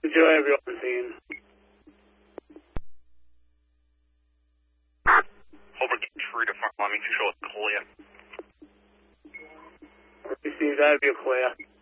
Enjoy everyone scene. Over tree to front line, make sure it's clear. Received, I have you clear.